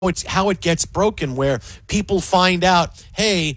how it gets broken, where people find out, hey,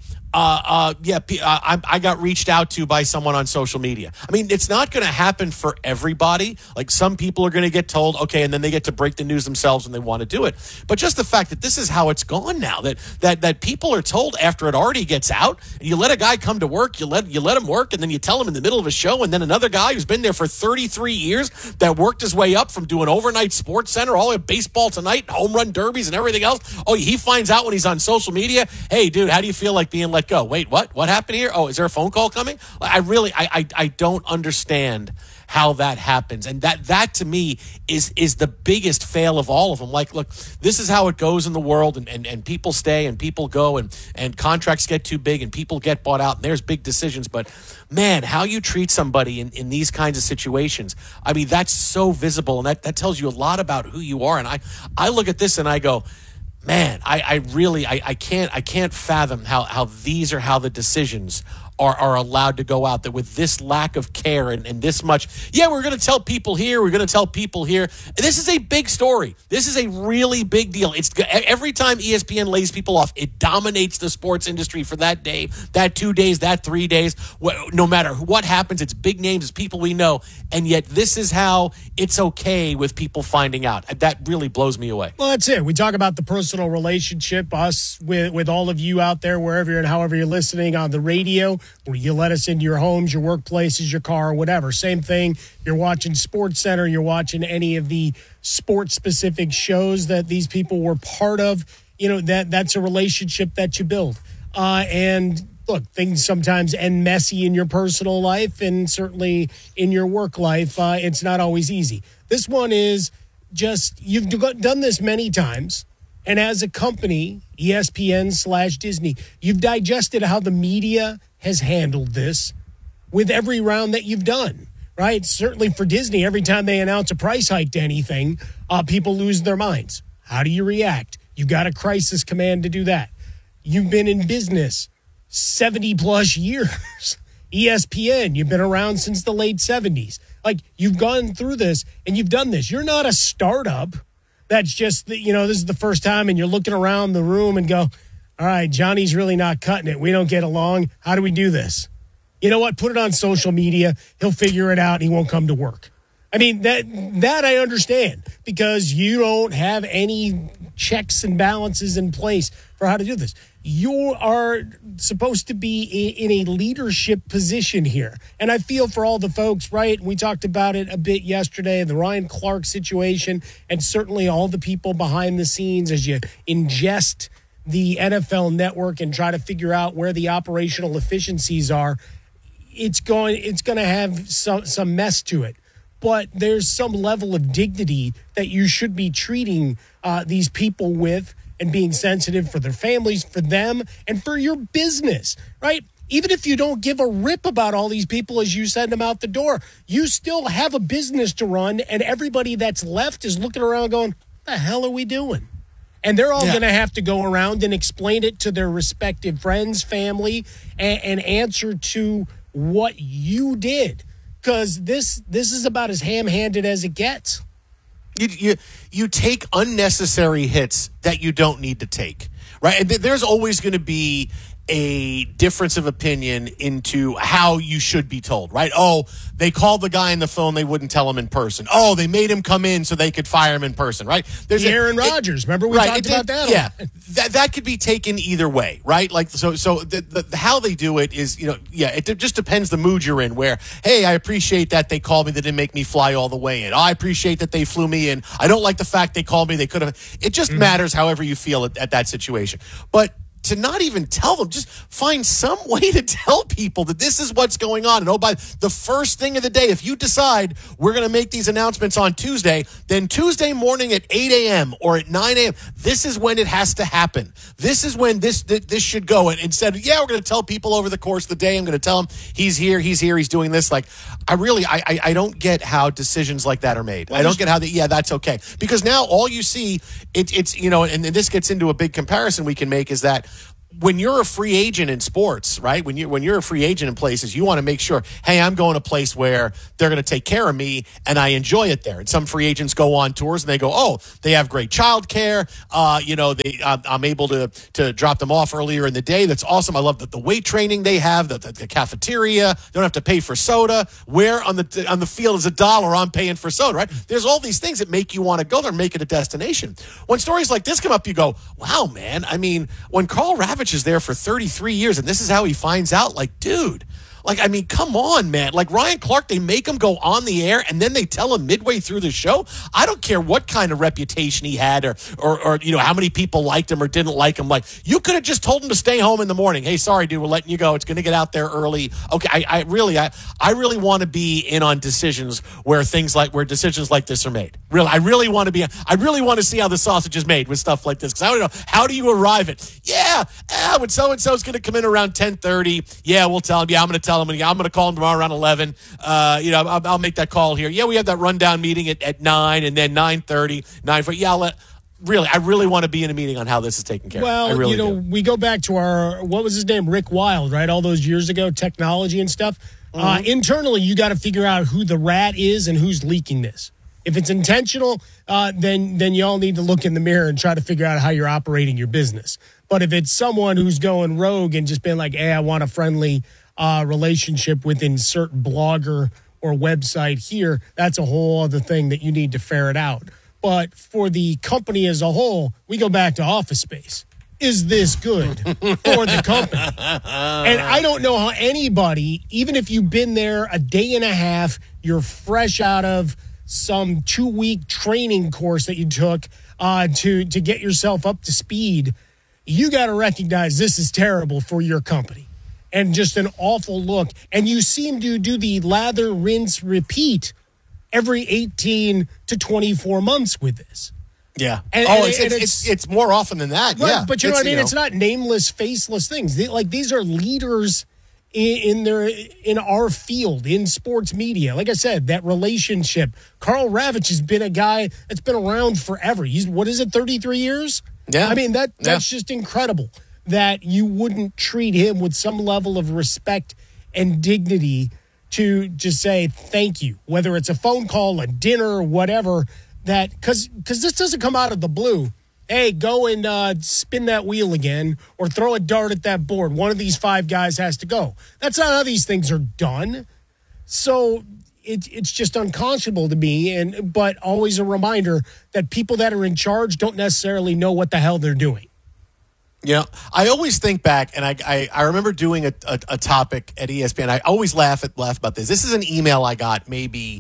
I got reached out to by someone on social media. I mean, it's not going to happen for everybody. Like, some people are going to get told, okay, and then they get to break the news themselves when they want to do it. But just the fact that this is how it's gone now, that people are told after it already gets out, and you let a guy come to work, you let him work, and then you tell him in the middle of a show, and then another guy who's been there for 33 years that worked his way up from doing overnight Sports Center, all the way baseball tonight, home run derbies and everything else. Oh, he finds out when he's on social media, hey, dude, how do you feel like being let go? Wait, what? What happened here? Oh, is there a phone call coming? I don't understand how that happens. And that to me is the biggest fail of all of them. Like, look, this is how it goes in the world, and people stay and people go, and contracts get too big and people get bought out, and there's big decisions. But man, how you treat somebody in these kinds of situations, I mean, that's so visible, and that tells you a lot about who you are. And I look at this and I go, man, I can't fathom how these are how the decisions are allowed to go out, that with this lack of care and this much, we're going to tell people here, we're going to tell people here. This is a big story. This is a really big deal. It's every time ESPN lays people off, it dominates the sports industry for that day, that 2 days, that 3 days. No matter what happens, it's big names, it's people we know, and yet this is how it's okay with people finding out. That really blows me away. Well, that's it. We talk about the personal relationship, us with all of you out there, wherever you're and however you're listening on the radio, where you let us into your homes, your workplaces, your car, whatever. Same thing. You're watching Sports Center. You're watching any of the sports-specific shows that these people were part of. You know, that's a relationship that you build. And look, things sometimes end messy in your personal life, and certainly in your work life. It's not always easy. This one is just, you've done this many times. And as a company, ESPN/Disney, you've digested how the media has handled this with every round that you've done, right? Certainly for Disney, every time they announce a price hike to anything, people lose their minds. How do you react? You've got a crisis command to do that. You've been in business 70-plus years. ESPN, you've been around since the late 70s. Like, you've gone through this, and you've done this. You're not a startup that's just, this is the first time, and you're looking around the room and go, all right, Johnny's really not cutting it. We don't get along. How do we do this? You know what? Put it on social media. He'll figure it out. He won't come to work. I mean, that I understand, because you don't have any checks and balances in place for how to do this. You are supposed to be in a leadership position here. And I feel for all the folks, right? We talked about it a bit yesterday, the Ryan Clark situation, and certainly all the people behind the scenes as you ingest the NFL network and try to figure out where the operational efficiencies are. It's going to have some mess to it. But there's some level of dignity that you should be treating these people with, and being sensitive for their families, for them, and for your business, right? Even if you don't give a rip about all these people as you send them out the door, you still have a business to run, and everybody that's left is looking around going, what the hell are we doing? And they're all going to have to go around and explain it to their respective friends, family, and answer to what you did. Because this is about as ham-handed as it gets. You take unnecessary hits that you don't need to take, right? And there's always going to be a difference of opinion into how you should be told, right? Oh, they called the guy on the phone, they wouldn't tell him in person. Oh, they made him come in so they could fire him in person, right? There's Aaron Rodgers. Remember we talked about that? Yeah, that could be taken either way, right? Like, so the how they do it is, it just depends the mood you're in, where, hey, I appreciate that they called me, they didn't make me fly all the way in. I appreciate that they flew me in. I don't like the fact they called me, they could have. It just matters however you feel at that situation. But to not even tell them, just find some way to tell people that this is what's going on. And by the first thing of the day, if you decide we're going to make these announcements on Tuesday, then Tuesday morning at 8 a.m. or at 9 a.m., this is when it has to happen. This is when this should go. And instead, we're going to tell people over the course of the day, I'm going to tell them he's here, he's doing this. Like, I don't get how decisions like that are made. I don't get how that's okay. Because now all you see, it's and this gets into a big comparison we can make, is that when you're a free agent in sports, right? When you're a free agent in places, you want to make sure, hey, I'm going to a place where they're going to take care of me and I enjoy it there. And some free agents go on tours and they go, oh, they have great child care. I'm able to drop them off earlier in the day. That's awesome. I love the weight training they have, the cafeteria. They don't have to pay for soda. Where on the field is $1, I'm paying for soda, right? There's all these things that make you want to go there and make it a destination. When stories like this come up, you go, wow, man. I mean, when Carl Ravitch is there for 33 years and this is how he finds out, like, dude, like, I mean, come on, man. Like, Ryan Clark, they make him go on the air and then they tell him midway through the show. I don't care what kind of reputation he had or how many people liked him or didn't like him. Like, you could have just told him to stay home in the morning. Hey, sorry, dude, we're letting you go. It's going to get out there early. Okay, I really want to be in on decisions where decisions like this are made. Really, I really want to see how the sausage is made with stuff like this. Because I don't know, how do you arrive at, when so-and-so's going to come in around 10:30, we'll tell him, I'm going to tell him, I'm going to call him tomorrow around 11. I'll make that call here. We have that rundown meeting at 9 and then 9:30, 9:40. I really want to be in a meeting on how this is taken care of. I really do. We go back to what was his name? Rick Wild, right? All those years ago, technology and stuff. Mm-hmm. Internally, you got to figure out who the rat is and who's leaking this. If it's intentional, then you all need to look in the mirror and try to figure out how you're operating your business. But if it's someone who's going rogue and just being like, hey, I want a friendly relationship with insert blogger or website here, that's a whole other thing that you need to ferret out. But for the company as a whole, we go back to Office Space. Is this good for the company? And I don't know how anybody, even if you've been there a day and a half, you're fresh out of some 2-week training course that you took to get yourself up to speed, you got to recognize this is terrible for your company. And just an awful look. And you seem to do the lather, rinse, repeat every 18 to 24 months with this. Yeah. It's more often than that. Right, yeah. But you know what I mean? It's not nameless, faceless things. These are leaders in our field, in sports media. Like I said, that relationship. Carl Ravitch has been a guy that's been around forever. He's, 33 years? Yeah. I mean, that's just incredible that you wouldn't treat him with some level of respect and dignity to just say thank you, whether it's a phone call, a dinner, whatever, that because this doesn't come out of the blue. Hey, go and spin that wheel again or throw a dart at that board. One of these 5 guys has to go. That's not how these things are done. So it's just unconscionable to me, but always a reminder that people that are in charge don't necessarily know what the hell they're doing. Yeah, I always think back, and I remember doing a topic at ESPN. I always laugh about this. This is an email I got maybe,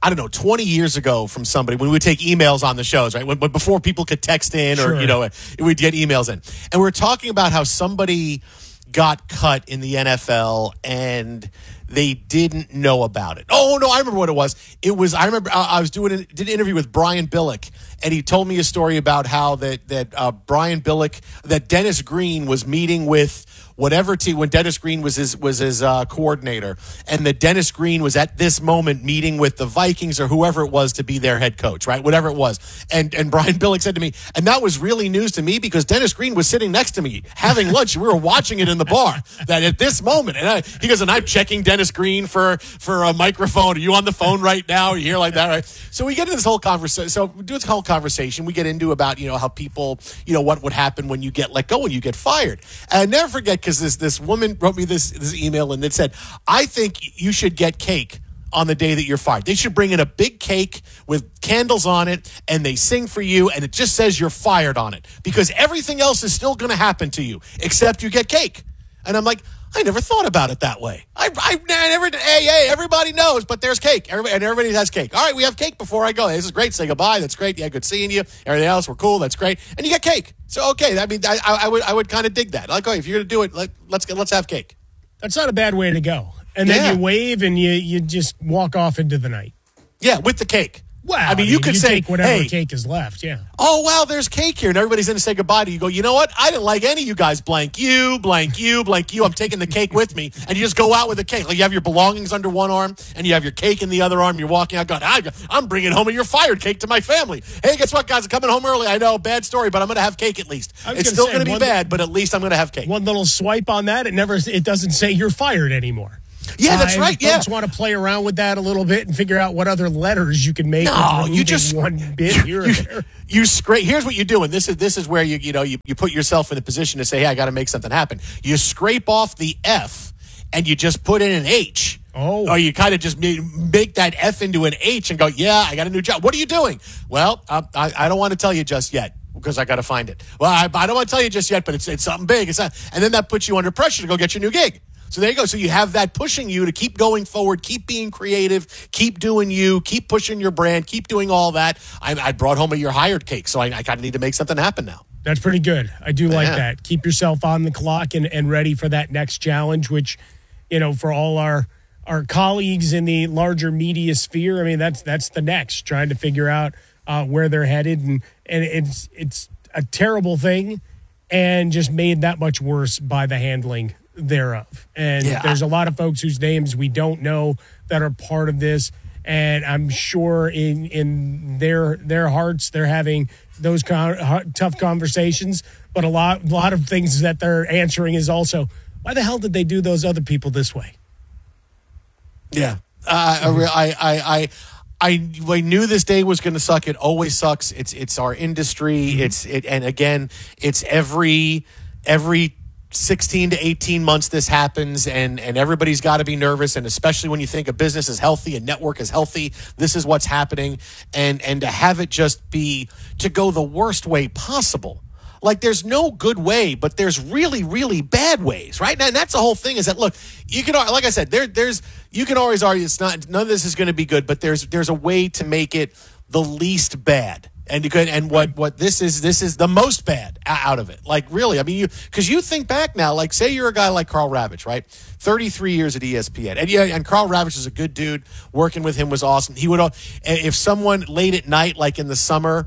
20 years ago from somebody when we would take emails on the shows, right? When before people could text in or, we'd get emails in. And we were talking about how somebody got cut in the NFL and they didn't know about it. Oh, no, I remember what it was. I remember I was did an interview with Brian Billick, and he told me a story about how Brian Billick, that Dennis Green was meeting with whatever team when Dennis Green was his coordinator, and that Dennis Green was at this moment meeting with the Vikings or whoever it was to be their head coach, right? Whatever it was. And Brian Billick said to me, and that was really news to me because Dennis Green was sitting next to me having lunch. We were watching it in the bar. That at this moment, he goes, and I'm checking Dennis Green for a microphone. Are you on the phone right now? Are you here like that, right? So we get into this whole conversation. So we do this whole conversation. We get into about how people, what would happen when you get let go and you get fired. And I never forget, because this woman wrote me this email and it said, I think you should get cake on the day that you're fired. They should bring in a big cake with candles on it and they sing for you and it just says you're fired on it because everything else is still going to happen to you except you get cake. And I'm like, I never thought about it that way. I never. Hey, everybody knows, but there's cake. Everybody has cake. All right, we have cake before I go. This is great. Say goodbye. That's great. Yeah, good seeing you. Everything else, we're cool. That's great. And you get cake. So okay, I mean, I would kind of dig that. Like, if you're gonna do it, let's have cake. That's not a bad way to go. And then you wave and you just walk off into the night. Yeah, with the cake. Well, I mean, you could say, take whatever hey, cake is left, yeah. Oh, well, there's cake here, and everybody's going to say goodbye to you. You go, you know what? I didn't like any of you guys. Blank you, blank you, blank you. I'm taking the cake with me. And you just go out with the cake. Like you have your belongings under one arm, and you have your cake in the other arm. You're walking out going, I'm bringing home your fired cake to my family. Hey, guess what, guys? I'm coming home early. I know, bad story, but I'm going to have cake at least. It's still going to be bad, but at least I'm going to have cake. One little swipe on that, it doesn't say you're fired anymore. Yeah, that's right. Yeah, folks want to play around with that a little bit and figure out what other letters you can make. No, you just one bit here or there. You scrape. Here's what you do, and this is where you put yourself in the position to say, hey, I got to make something happen. You scrape off the F and you just put in an H. Oh, or you kind of just make that F into an H and go, yeah, I got a new job. What are you doing? Well, I don't want to tell you just yet, because I got to find it. Well, I don't want to tell you just yet, but it's something big. And then that puts you under pressure to go get your new gig. So there you go. So you have that pushing you to keep going forward, keep being creative, keep doing you, keep pushing your brand, keep doing all that. I brought home your hired cake, so I kind of need to make something happen now. That's pretty good. I do like that. Keep yourself on the clock and ready for that next challenge, which, for all our colleagues in the larger media sphere, I mean, that's the next, trying to figure out where they're headed. And it's a terrible thing and just made that much worse by the handling thereof. And there's a lot of folks whose names we don't know that are part of this, and I'm sure in their hearts they're having those tough conversations, but a lot of things that they're answering is also, why the hell did they do those other people this way? Yeah. I knew this day was going to suck. It always sucks. It's our industry. And again, it's every 16 to 18 months this happens, and everybody's got to be nervous, and especially when you think a business is healthy, a network is healthy, this is what's happening, and to have it just be to go the worst way possible. Like, there's no good way, but there's really, really bad ways, right? And that's the whole thing, is that, look, you can, like I said, you can always argue none of this is going to be good, but there's a way to make it the least bad. And what this is the most bad out of it. Like, really, I mean, because you think back now, like, say you're a guy like Carl Ravitch, right? 33 years at ESPN. And Carl Ravitch is a good dude. Working with him was awesome. He would, if someone late at night, like in the summer,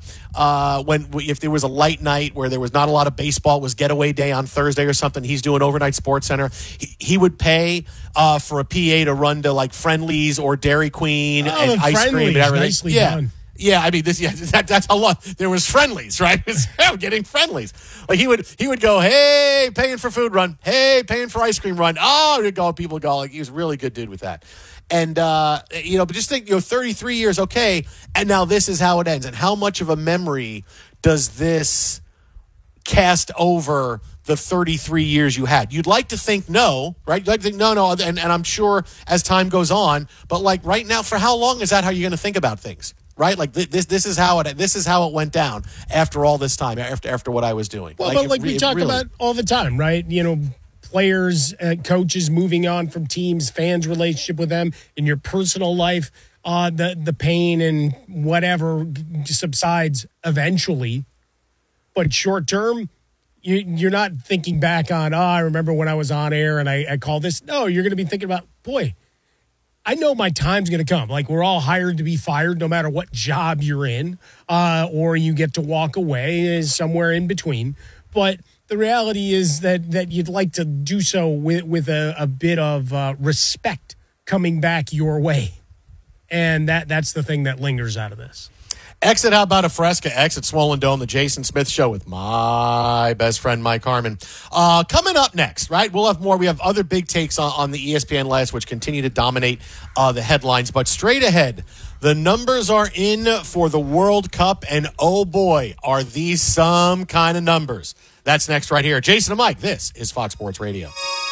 if there was a light night where there was not a lot of baseball, it was getaway day on Thursday or something, he's doing overnight Sports Center. He would pay for a PA to run to like Friendly's or Dairy Queen and ice cream and everything. Nicely done. Yeah, I mean, that's how long there was Friendly's, right? Getting Friendly's. Like he would go, hey, paying for food run, hey, paying for ice cream run. Oh, people would go. Like, he was a really good dude with that. And but just think, 33 years, okay, and now this is how it ends. And how much of a memory does this cast over the 33 years you had? You'd like to think no, right? You'd like to think no, and I'm sure as time goes on, but like right now, for how long is that how you're going to think about things? Right, like this is how it went down after all this time, after what I was doing. Well, but like we talk about all the time, right? Players, coaches moving on from teams, fans' relationship with them, in your personal life, the pain and whatever subsides eventually. But short term, you're not thinking back on, I remember when I was on air and I called this. No, you're going to be thinking about, boy, I know my time's going to come. Like, we're all hired to be fired no matter what job you're in, or you get to walk away somewhere in between. But the reality is that you'd like to do so with a bit of respect coming back your way. And that's the thing that lingers out of this. Exit How About a Fresca, Exit Swollen Dome, the Jason Smith Show with my best friend, Mike Harmon. Coming up next, right? We'll have more. We have other big takes on the ESPN list, which continue to dominate the headlines. But straight ahead, the numbers are in for the World Cup, and oh boy, are these some kind of numbers. That's next right here. Jason and Mike, this is Fox Sports Radio.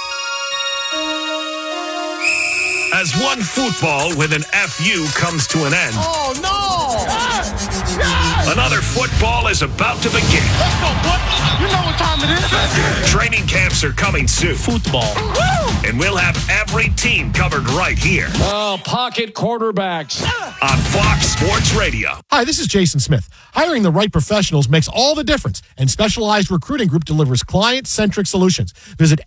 As one football with an FU comes to an end. Oh, no! Another football is about to begin. Let's go, boy. You know what time it is. Training camps are coming soon. Football. And we'll have every team covered right here. Oh, pocket quarterbacks. On Fox Sports Radio. Hi, this is Jason Smith. Hiring the right professionals makes all the difference, and Specialized Recruiting Group delivers client-centric solutions. Visit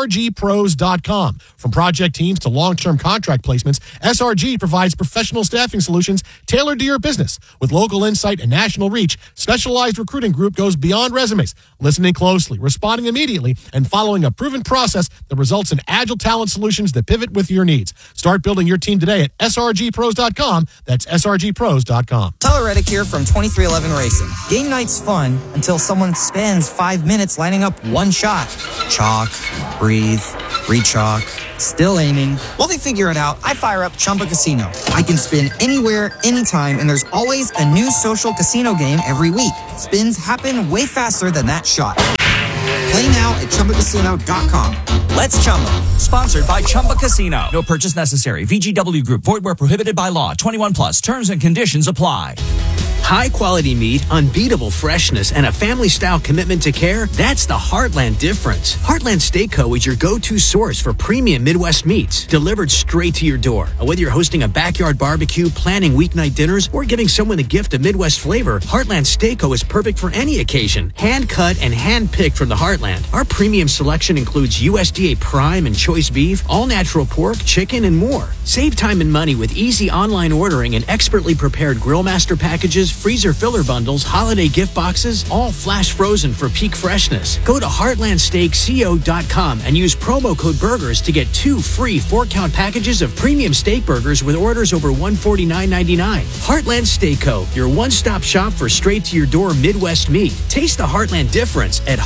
srgpros.com. From project teams to long-term contract placements, SRG provides professional staffing solutions tailored to your business. With local insight and national reach, Specialized Recruiting Group goes beyond resumes, listening closely, responding immediately, and following a proven process that results in agile talent solutions that pivot with your needs. Start building your team today at srgpros.com. That's srgpros.com. Tyler Reddick here from 2311 Racing. Game night's fun until someone spends 5 minutes lining up one shot. Chalk, breathe, re-chalk, still aiming. While they figure it out, I fire up Chumba Casino. I can spin anywhere, anytime, and there's always a new social casino game every week. Spins happen way faster than that shot. Play now at ChumbaCasino.com. Let's Chumba. Sponsored by Chumba Casino. No purchase necessary. VGW Group. Void where prohibited by law. 21 plus. Terms and conditions apply. High-quality meat, unbeatable freshness, and a family-style commitment to care, that's the Heartland difference. Heartland Steak Co. is your go-to source for premium Midwest meats, delivered straight to your door. Whether you're hosting a backyard barbecue, planning weeknight dinners, or giving someone a gift of Midwest flavor, Heartland Steak Co. is perfect for any occasion. Hand-cut and hand-picked from the Heartland. Our premium selection includes USDA prime and choice beef, all-natural pork, chicken, and more. Save time and money with easy online ordering and expertly prepared Grill Master packages, freezer filler bundles, holiday gift boxes, all flash frozen for peak freshness. Go to heartlandsteakco.com and use promo code BURGERS to get 2 free 4-count packages of premium steak burgers with orders over $149.99. Heartland Steak Co., your one-stop shop for straight-to-your-door Midwest meat. Taste the Heartland difference at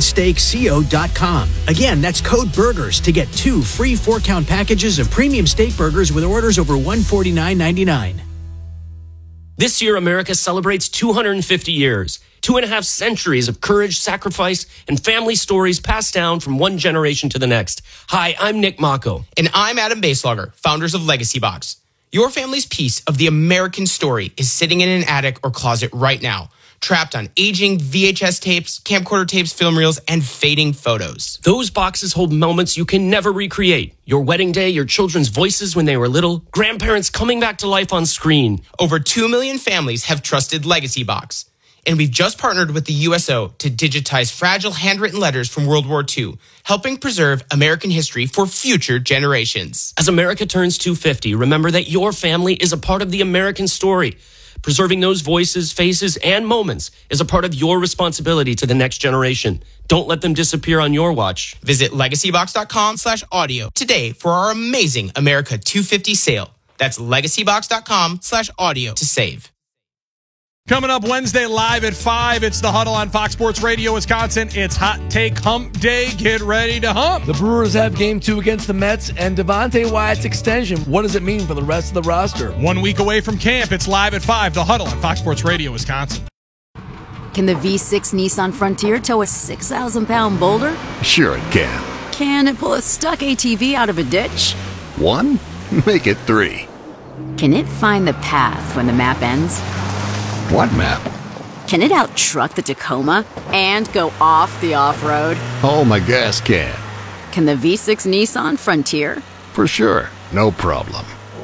heartlandsteakco.com. Again, that's code BURGERS to get 2 free 4-count packages of premium steak burgers with orders over $149.99. This year, America celebrates 250 years, 2.5 centuries of courage, sacrifice, and family stories passed down from one generation to the next. Hi, I'm Nick Mako. And I'm Adam Baselogger, founders of Legacy Box. Your family's piece of the American story is sitting in an attic or closet right now, trapped on aging VHS tapes, camcorder tapes, film reels, and fading photos. Those boxes hold moments you can never recreate. Your wedding day, your children's voices when they were little, grandparents coming back to life on screen. Over 2 million families have trusted Legacy Box. And we've just partnered with the USO to digitize fragile handwritten letters from World War II, helping preserve American history for future generations. As America turns 250, remember that your family is a part of the American story. Preserving those voices, faces, and moments is a part of your responsibility to the next generation. Don't let them disappear on your watch. Visit legacybox.com/audio today for our amazing America 250 sale. That's legacybox.com/audio to save. Coming up Wednesday live at 5, it's The Huddle on Fox Sports Radio Wisconsin. It's Hot Take Hump Day. Get ready to hump. The Brewers have Game 2 against the Mets and Devontae Wyatt's extension. What does it mean for the rest of the roster? 1 week away from camp, it's live at 5, The Huddle on Fox Sports Radio Wisconsin. Can the V6 Nissan Frontier tow a 6,000-pound boulder? Sure it can. Can it pull a stuck ATV out of a ditch? 1? Make it 3. Can it find the path when the map ends? What map? Can it out-truck the Tacoma and go off the off-road? Oh, my gas can. Can the V6 Nissan Frontier? For sure. No problem.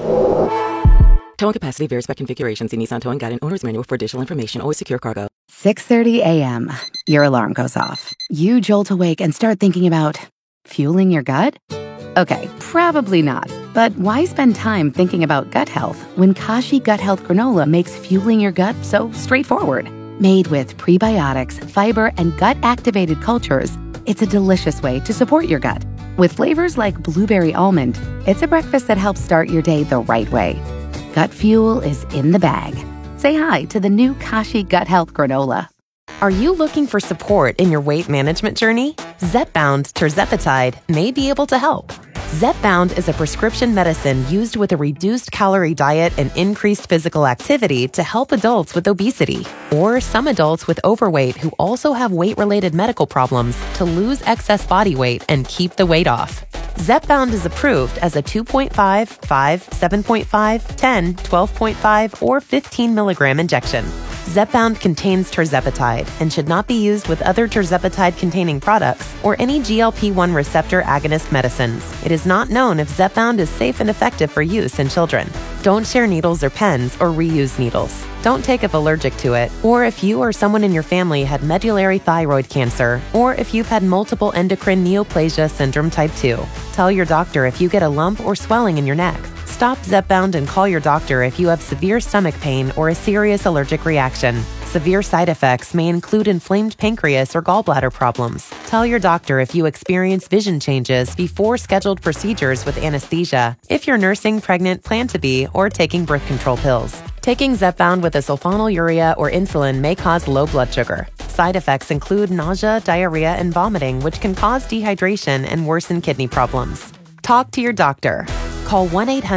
Towing capacity varies by configuration. See Nissan Towing Guide and Owner's Manual for additional information. Always secure cargo. 6:30 a.m. Your alarm goes off. You jolt awake and start thinking about fueling your gut? Okay, probably not. But why spend time thinking about gut health when Kashi Gut Health Granola makes fueling your gut so straightforward? Made with prebiotics, fiber, and gut-activated cultures, it's a delicious way to support your gut. With flavors like blueberry almond, it's a breakfast that helps start your day the right way. Gut fuel is in the bag. Say hi to the new Kashi Gut Health Granola. Are you looking for support in your weight management journey? Zepbound tirzepatide may be able to help. Zepbound is a prescription medicine used with a reduced calorie diet and increased physical activity to help adults with obesity or some adults with overweight who also have weight-related medical problems to lose excess body weight and keep the weight off. Zepbound is approved as a 2.5, 5, 7.5, 10, 12.5, or 15 milligram injection. Zepbound contains tirzepatide and should not be used with other tirzepatide-containing products or any GLP-1 receptor agonist medicines. It is not known if Zepbound is safe and effective for use in children. Don't share needles or pens or reuse needles. Don't take if allergic to it, or if you or someone in your family had medullary thyroid cancer, or if you've had multiple endocrine neoplasia syndrome type 2. Tell your doctor if you get a lump or swelling in your neck. Stop Zepbound and call your doctor if you have severe stomach pain or a serious allergic reaction. Severe side effects may include inflamed pancreas or gallbladder problems. Tell your doctor if you experience vision changes before scheduled procedures with anesthesia, if you're nursing, pregnant, plan to be, or taking birth control pills. Taking Zepbound with a sulfonylurea or insulin may cause low blood sugar. Side effects include nausea, diarrhea, and vomiting, which can cause dehydration and worsen kidney problems. Talk to your doctor. Call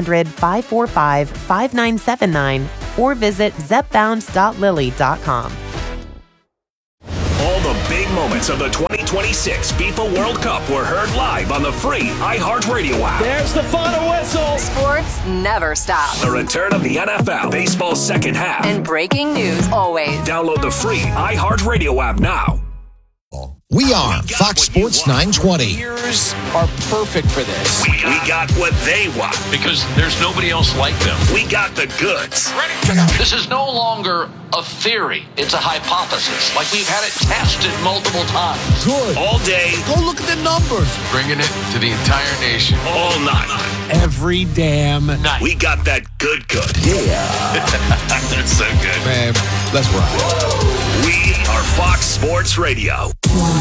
1-800-545-5979 or visit zepbound.lily.com. All the big moments of the 2026 FIFA World Cup were heard live on the free iHeartRadio app. There's the final whistle. Sports never stops. The return of the NFL, baseball's second half. And breaking news always. Download the free iHeartRadio app now. We are Fox Sports 920. Ears are perfect for this. We got what they want. Because there's nobody else like them. We got the goods. This is no longer a theory. It's a hypothesis. Like we've had it tested multiple times. Good. All day. Go look at the numbers. Bringing it to the entire nation. All night. Every damn night. We got that good. Yeah. That's so good. Man, let's ride. We are Fox Sports Radio.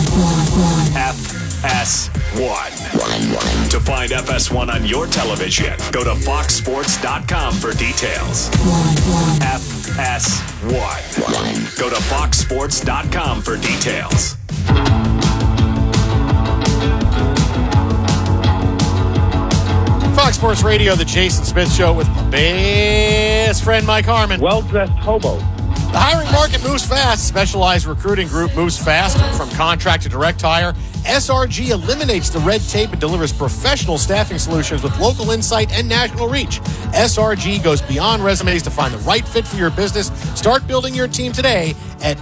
FS1. To find FS1 on your television, go to foxsports.com for details. FS1. Go to foxsports.com for details. Fox Sports Radio, the Jason Smith Show with my best friend Mike Harmon. Well-dressed hobo. The hiring market moves fast. Specialized recruiting group moves fast. From contract to direct hire, SRG eliminates the red tape and delivers professional staffing solutions with local insight and national reach. SRG goes beyond resumes to find the right fit for your business. Start building your team today at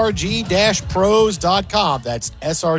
srg-pros.com. That's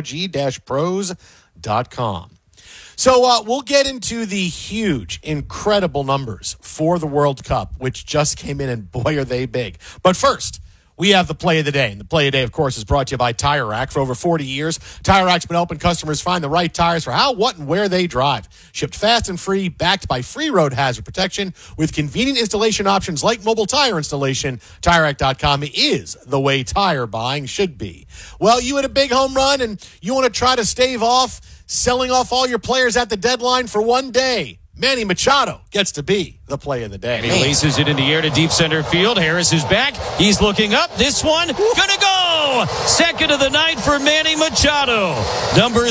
srg-pros.com. So we'll get into the huge, incredible numbers for the World Cup, which just came in, and boy, are they big. But first, we have the play of the day. And the play of the day, of course, is brought to you by Tire Rack. For over 40 years, Tire Rack's been helping customers find the right tires for how, what, and where they drive. Shipped fast and free, backed by free road hazard protection with convenient installation options like mobile tire installation. TireRack.com is the way tire buying should be. Well, you had a big home run, and you want to try to stave off selling off all your players at the deadline for one day. Manny Machado gets to be the play of the day. He laces it in the air to deep center field. Harris is back. He's looking up. This one gonna go. Second of the night for Manny Machado. Number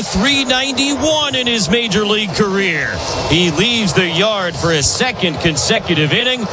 391 in his major league career. He leaves the yard for his second consecutive inning.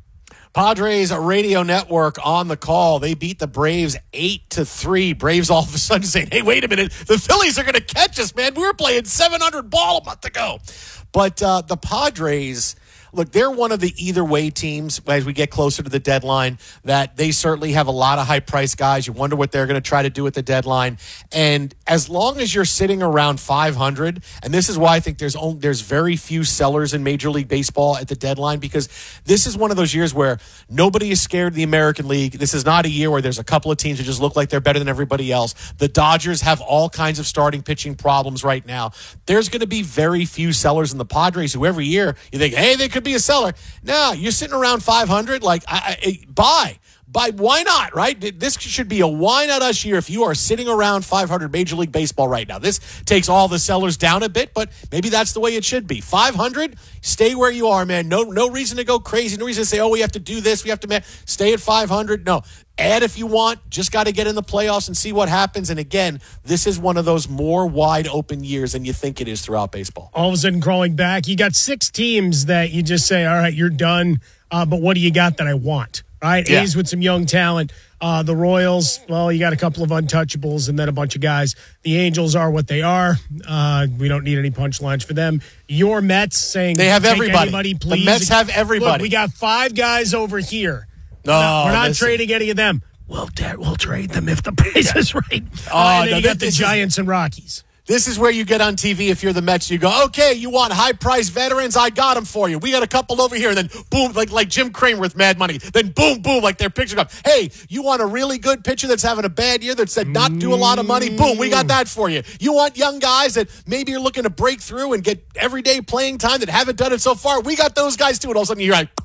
Padres radio network on the call. They beat the Braves 8-3. Braves all of a sudden saying, hey, wait a minute. The Phillies are going to catch us, man. We were playing 700 ball a month ago. But the Padres, look, they're one of the either-way teams as we get closer to the deadline, that they certainly have a lot of high-priced guys. You wonder what they're going to try to do at the deadline. And as long as you're sitting around 500, and this is why I think there's very few sellers in Major League Baseball at the deadline, because this is one of those years where nobody is scared of the American League. This is not a year where there's a couple of teams that just look like they're better than everybody else. The Dodgers have all kinds of starting pitching problems right now. There's going to be very few sellers in the Padres who every year you think, hey, they could be a seller. No, you're sitting around 500. Like, buy. Why not, right? This should be a why not us year if you are sitting around 500 Major League Baseball right now. This takes all the sellers down a bit, but maybe that's the way it should be. 500, stay where you are, man. No reason to go crazy. No reason to say, oh, we have to do this. We have to stay at 500. No. Add if you want. Just got to get in the playoffs and see what happens. And again, this is one of those more wide open years than you think it is throughout baseball. All of a sudden, crawling back, you got 6 teams that you just say, all right, you're done. But what do you got that I want? Right? Yeah. A's with some young talent. The Royals, well, you got a couple of untouchables and then a bunch of guys. The Angels are what they are. We don't need any punchlines for them. Your Mets saying they have everybody. Anybody, please. The Mets have everybody. Look, we got 5 guys over here. No, we're not listen. trading any of them. We'll trade them if the price is right. Oh, and then no, you got the this is- Giants and Rockies. This is where you get on TV if you're the Mets. You go, okay, you want high-priced veterans? I got them for you. We got a couple over here. And then, boom, like Jim Cramer with Mad Money. Then, boom, like their picture up. Hey, you want a really good pitcher that's having a bad year that's not do a lot of money? Boom, we got that for you. You want young guys that maybe you're looking to break through and get everyday playing time that haven't done it so far? We got those guys too. And all of a sudden you're like,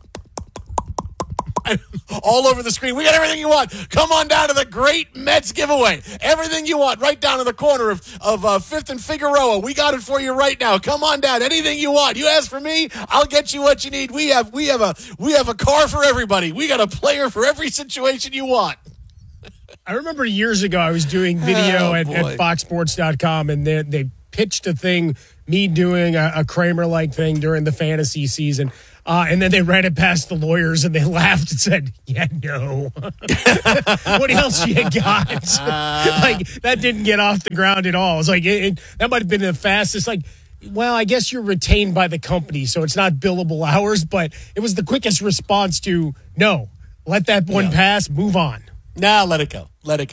all over the screen. We got everything you want. Come on down to the great Mets giveaway. Everything you want right down in the corner of 5th and Figueroa. We got it for you right now. Come on down. Anything you want. You ask for me, I'll get you what you need. We have a car for everybody. We got a player for every situation you want. I remember years ago I was doing video at foxsports.com, and they pitched a thing, me doing a Kramer-like thing during the fantasy season. And then they ran it past the lawyers, and they laughed and said, yeah, no. What else you got? Like, that didn't get off the ground at all. It was like, that might have been the fastest. Like, well, I guess you're retained by the company, so it's not billable hours, but it was the quickest response to, no, let that one pass, move on. Nah, let it go.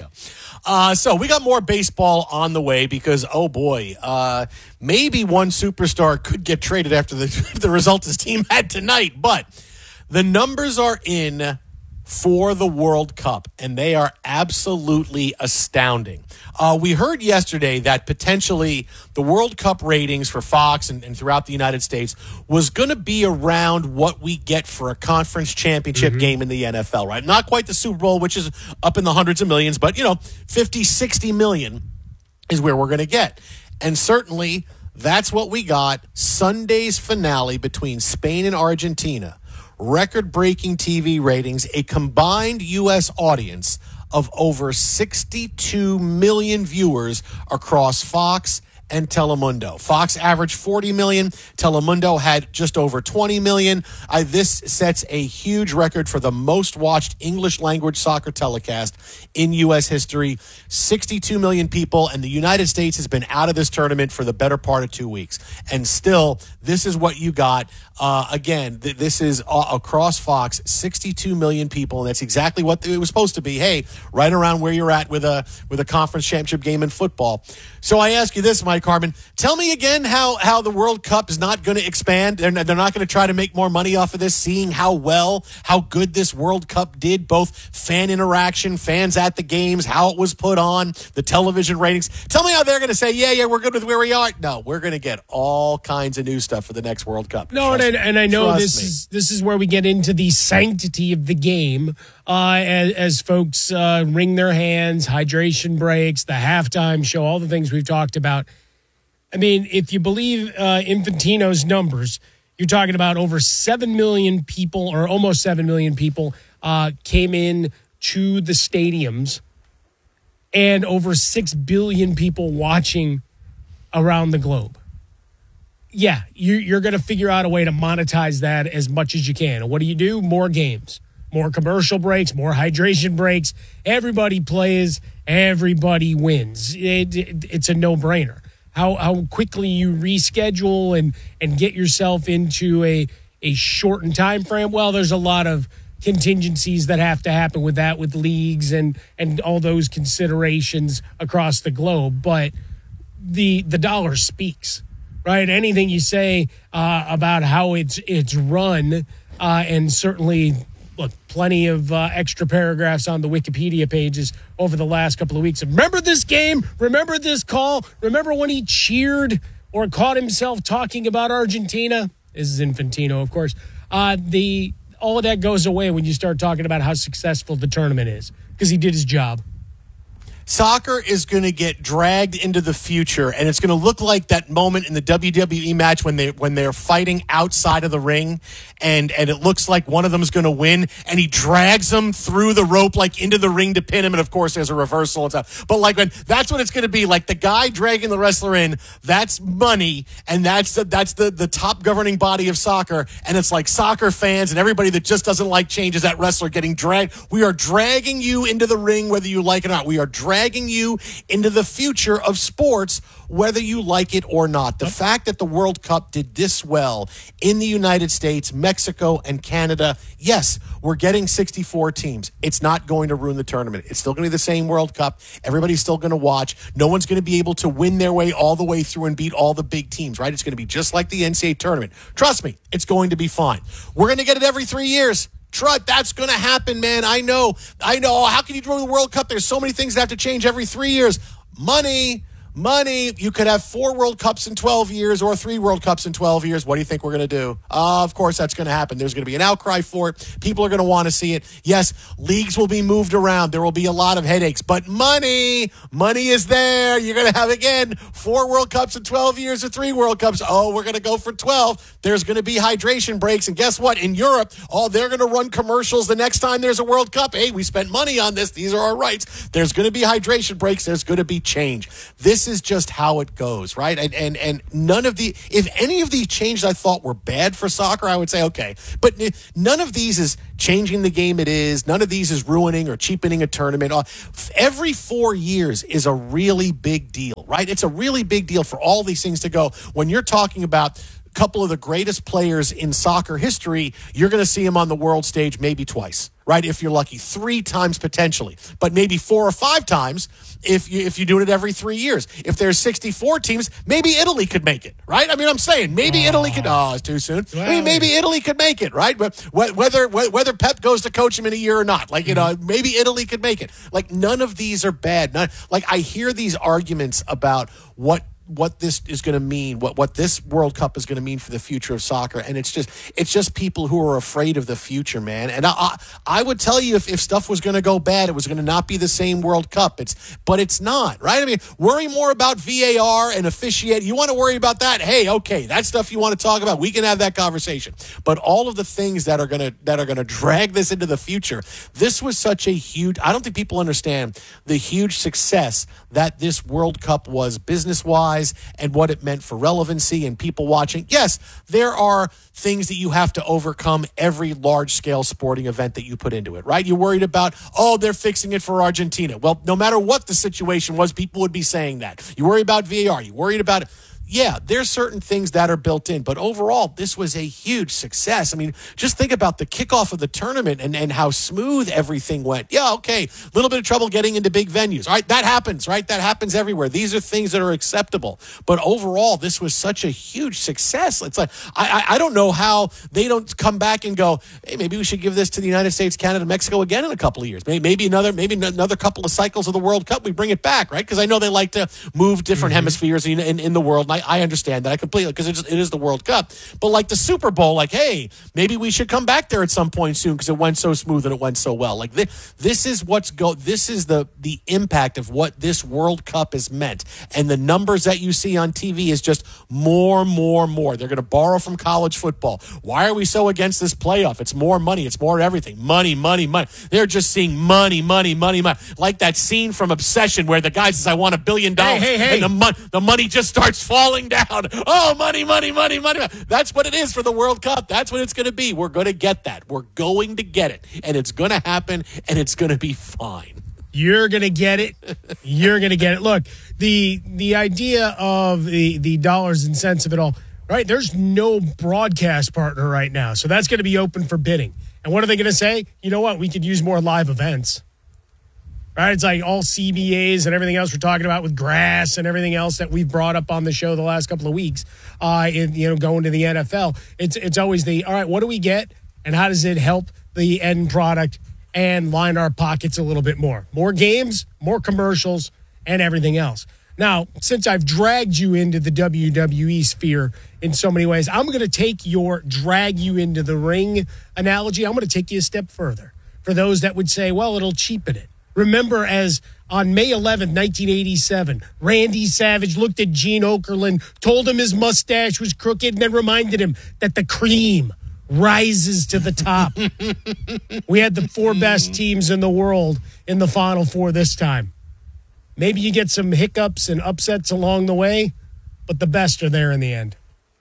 So we got more baseball on the way because, oh boy, maybe one superstar could get traded after the results his team had tonight. But the numbers are in for the World Cup, and they are absolutely astounding. We heard yesterday that potentially the World Cup ratings for Fox and throughout the United States was going to be around what we get for a conference championship game in the NFL, right? Not quite the Super Bowl, which is up in the hundreds of millions, but, 50, 60 million is where we're going to get. And certainly that's what we got Sunday's finale between Spain and Argentina. Record-breaking TV ratings, a combined U.S. audience of over 62 million viewers across Fox and Telemundo. Fox averaged 40 million. Telemundo had just over 20 million. This sets a huge record for the most watched English language soccer telecast in U.S. history. 62 million people, and the United States has been out of this tournament for the better part of 2 weeks. And still, this is what you got. Again, this is across Fox, 62 million people, and that's exactly what it was supposed to be. Hey, right around where you're at with a conference championship game in football. So I ask you this, Mike Harmon, tell me again how the World Cup is not going to expand. They're not going to try to make more money off of this, seeing how good this World Cup did, both fan interaction, fans at the games, how it was put on, the television ratings. Tell me how they're going to say, yeah, we're good with where we are. No, we're going to get all kinds of new stuff for the next World Cup. No, and I know this is where we get into the sanctity of the game as folks wring their hands, hydration breaks, the halftime show, all the things we've talked about. I mean, if you believe Infantino's numbers, you're talking about over 7 million people, or almost 7 million people, came in to the stadiums, and over 6 billion people watching around the globe. Yeah, you're going to figure out a way to monetize that as much as you can. And what do? More games, more commercial breaks, more hydration breaks. Everybody plays, everybody wins. It's a no-brainer. How quickly you reschedule and get yourself into a shortened time frame. Well, there's a lot of contingencies that have to happen with that, with leagues and all those considerations across the globe. But the dollar speaks, right? Anything you say about how it's run, and certainly, look, plenty of extra paragraphs on the Wikipedia pages over the last couple of weeks. Remember this game? Remember this call? Remember when he cheered or caught himself talking about Argentina? This is Infantino, of course. All of that goes away when you start talking about how successful the tournament is, because he did his job. Soccer is going to get dragged into the future, and it's going to look like that moment in the WWE match when they're fighting outside of the ring, and it looks like one of them is going to win, and he drags them through the rope like into the ring to pin him, and of course there's a reversal and stuff. But that's what it's going to be, like the guy dragging the wrestler in. That's money, and that's the top governing body of soccer, and it's like soccer fans and everybody that just doesn't like change is that wrestler getting dragged. We are dragging you into the ring whether you like it or not. We are dragging dragging you into the future of sports, whether you like it or not. The fact that the World Cup did this well in the United States, Mexico, and Canada, yes, we're getting 64 teams. It's not going to ruin the tournament. It's still going to be the same World Cup. Everybody's still going to watch. No one's going to be able to win their way all the way through and beat all the big teams, right? It's going to be just like the NCAA tournament. Trust me, it's going to be fine. We're going to get it every 3 years. That's going to happen, man. I know. How can you do the World Cup? There's so many things that have to change every 3 years. Money. You could have 4 World Cups in 12 years or 3 World Cups in 12 years. What do you think we're going to do? Of course, that's going to happen. There's going to be an outcry for it. People are going to want to see it. Yes, leagues will be moved around. There will be a lot of headaches. But money is there. You're going to have, again, 4 World Cups in 12 years or 3 World Cups. Oh, we're going to go for 12. There's going to be hydration breaks. And guess what? In Europe, they're going to run commercials the next time there's a World Cup. Hey, we spent money on this. These are our rights. There's going to be hydration breaks. There's going to be change. This is just how it goes, right? And none of if any of these changes I thought were bad for soccer, I would say, okay. But none of these is changing the game it is. None of these is ruining or cheapening a tournament. Every 4 years is a really big deal, right? It's a really big deal for all these things to go. When you're talking about a couple of the greatest players in soccer history, you're going to see them on the world stage maybe twice, right? If you're lucky, 3 times potentially, but maybe 4 or 5 times if you're doing it every 3 years. If there's 64 teams, maybe Italy could make it, right? I mean, I'm saying maybe Italy could. Oh, it's too soon. I mean, maybe Italy could make it, right? But whether Pep goes to coach him in a year or not, maybe Italy could make it. None of these are bad. I hear these arguments about what this is going to mean, what this World Cup is going to mean for the future of soccer, and it's just people who are afraid of the future, man. And I would tell you if stuff was going to go bad, it was going to not be the same World Cup. But it's not, right? I mean, worry more about VAR and officiate. You want to worry about that? Hey, okay, that's stuff you want to talk about. We can have that conversation. But all of the things that are going to drag this into the future, this was such a huge. I don't think people understand the huge success that this World Cup was business-wise and what it meant for relevancy and people watching. Yes, there are things that you have to overcome every large-scale sporting event that you put into it, right? You're worried about, they're fixing it for Argentina. Well, no matter what the situation was, people would be saying that. You worry about VAR. You worried about it. Yeah, there's certain things that are built in, but overall, this was a huge success. I mean, just think about the kickoff of the tournament and how smooth everything went. Yeah, okay, a little bit of trouble getting into big venues. All right, that happens, right? That happens everywhere. These are things that are acceptable. But overall, this was such a huge success. It's like, I don't know how they don't come back and go, hey, maybe we should give this to the United States, Canada, Mexico again in a couple of years. Maybe another couple of cycles of the World Cup, we bring it back, right? Because I know they like to move different hemispheres in the world. I understand that. I completely, because it is the World Cup. But like the Super Bowl, hey, maybe we should come back there at some point soon because it went so smooth and it went so well. This is this is the impact of what this World Cup has meant. And the numbers that you see on TV is just more. They're going to borrow from college football. Why are we so against this playoff? It's more money. It's more everything. Money. They're just seeing money. Like that scene from Obsession where the guy says, I want $1 billion. Hey. And the money just starts falling down. Oh, money. That's what it is for the World Cup. That's what it's going to be. We're going to get that. We're going to get it. And it's going to happen, and it's going to be fine. You're going to get it. You're going to get it. Look, the idea of the dollars and cents of it all, right? There's no broadcast partner right now. So that's going to be open for bidding. And what are they going to say? You know what? We could use more live events. Right, it's like all CBAs and everything else we're talking about with grass and everything else that we've brought up on the show the last couple of weeks. Going to the NFL, it's always all right. What do we get, and how does it help the end product and line our pockets a little bit more? More games, more commercials, and everything else. Now, since I've dragged you into the WWE sphere in so many ways, I'm going to take your drag you into the ring analogy. I'm going to take you a step further. For those that would say, well, it'll cheapen it. Remember, as on May 11th, 1987, Randy Savage looked at Gene Okerlund, told him his mustache was crooked, and then reminded him that the cream rises to the top. We had the 4 best teams in the world in the Final Four this time. Maybe you get some hiccups and upsets along the way, but the best are there in the end.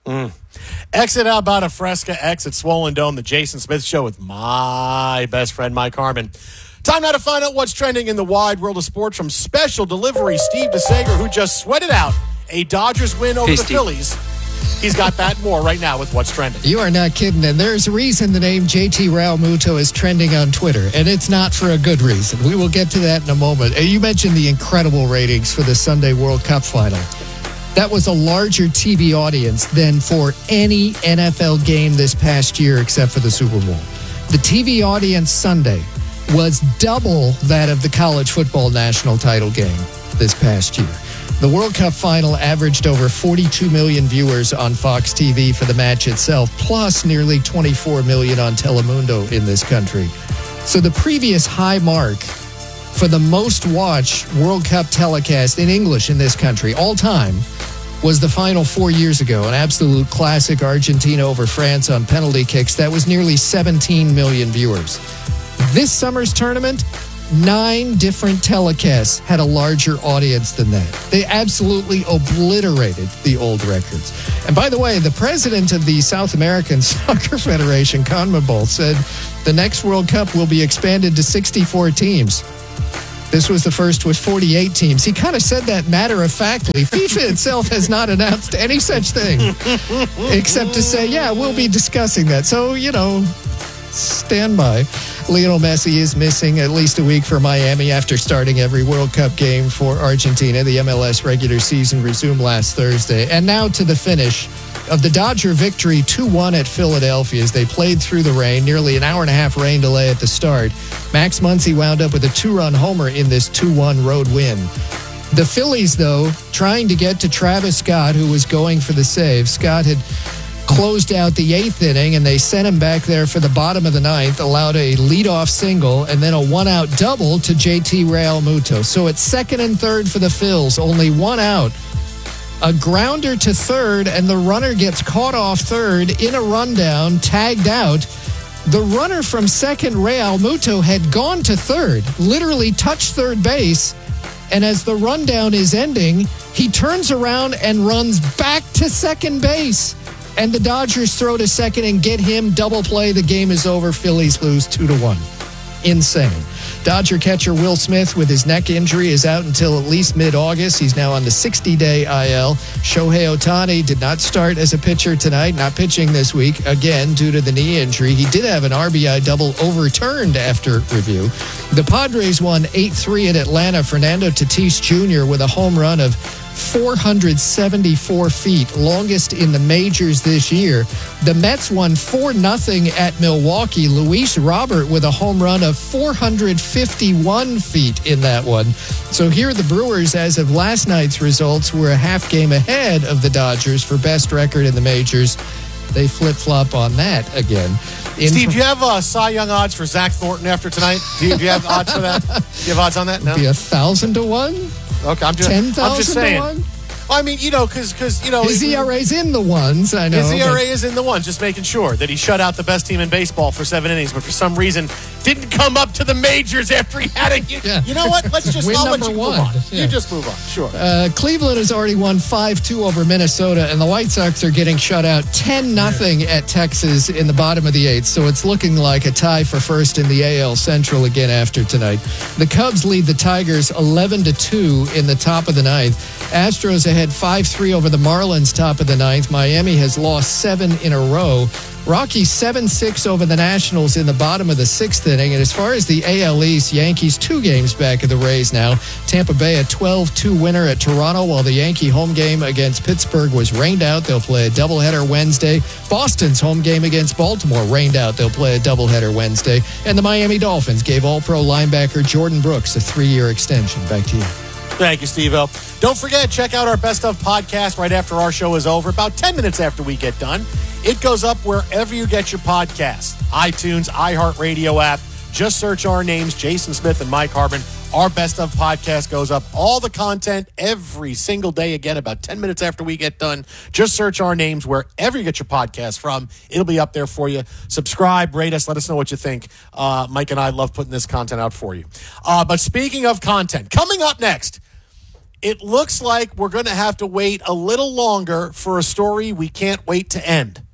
Exit out about a Fresca, exit Swollen Dome, the Jason Smith Show with my best friend, Mike Harmon. Time now to find out what's trending in the wide world of sports from Special Delivery Steve DeSager, who just sweated out a Dodgers win over the Phillies. He's got that more right now with what's trending. You are not kidding. And there's a reason the name JT Realmuto is trending on Twitter, and it's not for a good reason. We will get to that in a moment. You mentioned the incredible ratings for the Sunday World Cup final. That was a larger TV audience than for any NFL game this past year except for the Super Bowl. The TV audience Sunday was double that of the college football national title game this past year. The World Cup final averaged over 42 million viewers on Fox TV for the match itself, plus nearly 24 million on Telemundo in this country. So the previous high mark for the most watched World Cup telecast in English in this country all time was the final 4 years ago, an absolute classic, Argentina over France on penalty kicks. That was nearly 17 million viewers. This summer's tournament, 9 different telecasts had a larger audience than that. They absolutely obliterated the old records. And by the way, the president of the South American Soccer Federation, CONMEBOL, said the next World Cup will be expanded to 64 teams. This was the first with 48 teams. He kind of said that matter-of-factly. FIFA itself has not announced any such thing, except to say, yeah, we'll be discussing that. So, stand by. Lionel Messi is missing at least a week for Miami after starting every World Cup game for Argentina. The MLS regular season resumed last Thursday. And now to the finish of the Dodger victory 2-1 at Philadelphia as they played through the rain, nearly an hour-and-a-half rain delay at the start. Max Muncy wound up with a 2-run homer in this 2-1 road win. The Phillies, though, trying to get to Travis Scott, who was going for the save. Scott had closed out the 8th inning, and they sent him back there for the bottom of the 9th, allowed a leadoff single, and then a one-out double to JT Realmuto. So it's 2nd and 3rd for the Phils, only 1 out. A grounder to 3rd, and the runner gets caught off 3rd in a rundown, tagged out. The runner from 2nd, Realmuto, had gone to 3rd, literally touched 3rd base, and as the rundown is ending, he turns around and runs back to 2nd base. And the Dodgers throw to 2nd and get him double play. The game is over. Phillies lose 2-1. Insane. Dodger catcher Will Smith with his neck injury is out until at least mid-August. He's now on the 60-day IL. Shohei Ohtani did not start as a pitcher tonight, not pitching this week, again, due to the knee injury. He did have an RBI double overturned after review. The Padres won 8-3 at Atlanta. Fernando Tatis Jr. with a home run of 474 feet, longest in the majors this year. The Mets won 4-0 at Milwaukee. Luis Robert with a home run of 451 feet in that one. So here the Brewers, as of last night's results, were a half game ahead of the Dodgers for best record in the majors. They flip-flop on that again. Steve, do you have Cy Young odds for Zach Thornton after tonight? Do you have odds for that? Do you have odds on that? No? It'd be 1,000 to 1? Okay, I'm just 10,000 saying. to 1? I mean, because his ERA's in the ones. I know his ERA is in the ones. Just making sure that he shut out the best team in baseball for 7 innings, but for some reason didn't come up to the majors after he had it. You know what? Let's just win I'll let number you one. move on. Yeah. You just move on. Sure. Cleveland has already won 5-2 over Minnesota, and the White Sox are getting shut out 10-0 at Texas in the bottom of the 8th. So it's looking like a tie for first in the AL Central again after tonight. The Cubs lead the Tigers 11-2 in the top of the 9th. Astros ahead 5-3 over the Marlins top of the 9th. Miami has lost 7 in a row. Rockies 7-6 over the Nationals in the bottom of the 6th inning. And as far as the AL East, Yankees 2 games back of the Rays now. Tampa Bay a 12-2 winner at Toronto, while the Yankee home game against Pittsburgh was rained out. They'll play a doubleheader Wednesday. Boston's home game against Baltimore rained out. They'll play a doubleheader Wednesday. And the Miami Dolphins gave All-Pro linebacker Jordan Brooks a 3-year extension. Back to you. Thank you, Steve-O. Don't forget, check out our Best Of podcast right after our show is over, about 10 minutes after we get done. It goes up wherever you get your podcasts. iTunes, iHeartRadio app. Just search our names, Jason Smith and Mike Harbin. Our Best Of podcast goes up. All the content every single day, again, about 10 minutes after we get done. Just search our names wherever you get your podcast from. It'll be up there for you. Subscribe, rate us, let us know what you think. Mike and I love putting this content out for you. But speaking of content, coming up next, it looks like we're going to have to wait a little longer for a story we can't wait to end.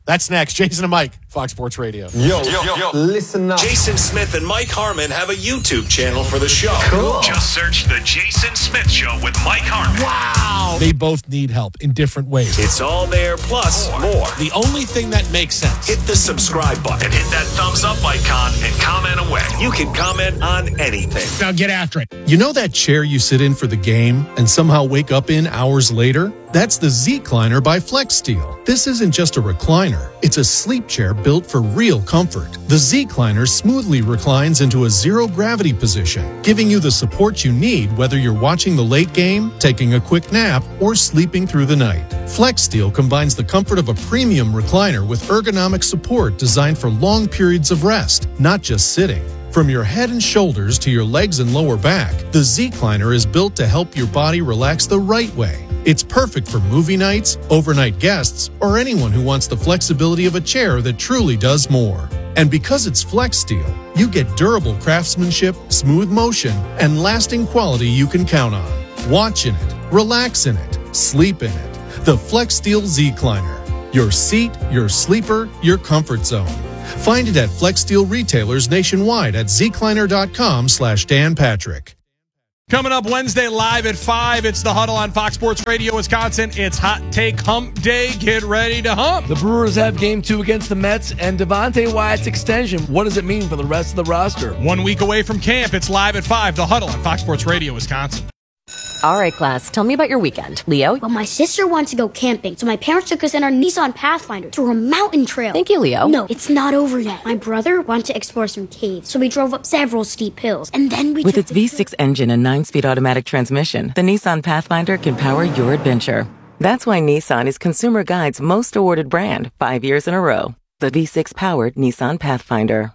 That's next. Jason and Mike, Fox Sports Radio. Yo, listen up. Jason Smith and Mike Harmon have a YouTube channel for the show. Cool. Just search The Jason Smith Show with Mike Harmon. Wow. They both need help in different ways. It's all there, plus more. The only thing that makes sense. Hit the subscribe button, hit that thumbs up icon, and comment away. You can comment on anything. Now get after it. You know that chair you sit in for the game and somehow wake up in hours later? That's the Z-Cliner by FlexSteel. This isn't just a recliner. It's a sleep chair built for real comfort. The Z-Cliner smoothly reclines into a zero-gravity position, giving you the support you need whether you're watching the late game, taking a quick nap, or sleeping through the night. FlexSteel combines the comfort of a premium recliner with ergonomic support designed for long periods of rest, not just sitting. From your head and shoulders to your legs and lower back, the Z-Cliner is built to help your body relax the right way. It's perfect for movie nights, overnight guests, or anyone who wants the flexibility of a chair that truly does more. And because it's FlexSteel, you get durable craftsmanship, smooth motion, and lasting quality you can count on. Watch in it, relax in it, sleep in it. The FlexSteel Z-Cliner. Your seat, your sleeper, your comfort zone. Find it at FlexSteel retailers nationwide at zcliner.com/Dan Patrick. Coming up Wednesday live at 5, it's the Huddle on Fox Sports Radio Wisconsin. It's Hot Take Hump Day. Get ready to hump. The Brewers have Game 2 against the Mets and Devontae Wyatt's extension. What does it mean for the rest of the roster? 1 week away from camp, it's live at 5, the Huddle on Fox Sports Radio Wisconsin. All right, class, tell me about your weekend. Leo? Well, my sister wants to go camping, so my parents took us in our Nissan Pathfinder to a mountain trail. Thank you, Leo. No, it's not over yet. My brother wanted to explore some caves, so we drove up several steep hills, and then we With its V6 engine and 9-speed automatic transmission, the Nissan Pathfinder can power your adventure. That's why Nissan is Consumer Guide's most awarded brand 5 years in a row. The V6-powered Nissan Pathfinder.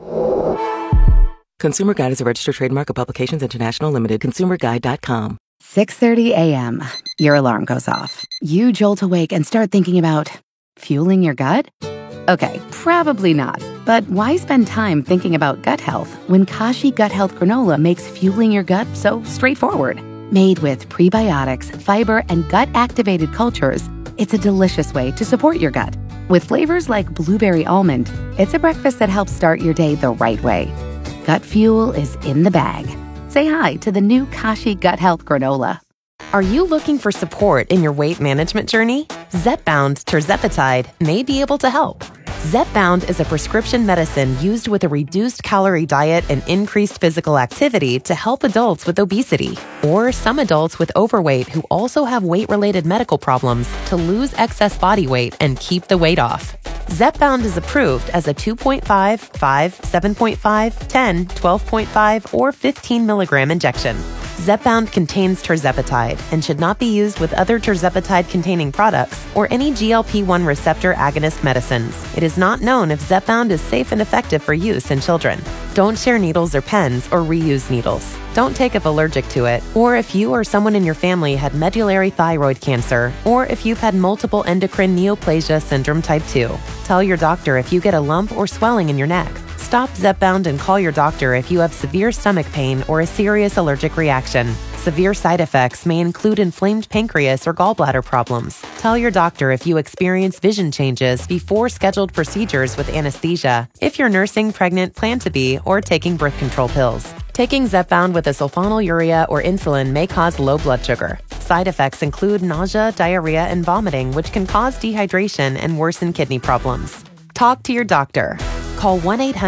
Consumer Guide is a registered trademark of Publications International Limited. ConsumerGuide.com. 6:30 a.m. Your alarm goes off. You jolt awake and start thinking about fueling your gut? Okay, probably not. But why spend time thinking about gut health when Kashi Gut Health Granola makes fueling your gut so straightforward? Made with prebiotics, fiber, and gut-activated cultures, it's a delicious way to support your gut. With flavors like blueberry almond, it's a breakfast that helps start your day the right way. Gut fuel is in the bag. Say hi to the new Kashi Gut Health Granola. Are you looking for support in your weight management journey? Zepbound tirzepatide may be able to help. Zepbound is a prescription medicine used with a reduced calorie diet and increased physical activity to help adults with obesity or some adults with overweight who also have weight-related medical problems to lose excess body weight and keep the weight off. Zepbound is approved as a 2.5, 5, 7.5, 10, 12.5, or 15 milligram injection. Zepbound contains tirzepatide and should not be used with other tirzepatide-containing products or any GLP-1 receptor agonist medicines. It is not known if Zepbound is safe and effective for use in children. Don't share needles or pens or reuse needles. Don't take if allergic to it, or if you or someone in your family had medullary thyroid cancer, or if you've had multiple endocrine neoplasia syndrome type 2. Tell your doctor if you get a lump or swelling in your neck. Stop Zepbound and call your doctor if you have severe stomach pain or a serious allergic reaction. Severe side effects may include inflamed pancreas or gallbladder problems. Tell your doctor if you experience vision changes before scheduled procedures with anesthesia, if you're nursing, pregnant, plan to be, or taking birth control pills. Taking Zepbound with a sulfonylurea or insulin may cause low blood sugar. Side effects include nausea, diarrhea, and vomiting, which can cause dehydration and worsen kidney problems. Talk to your doctor. Call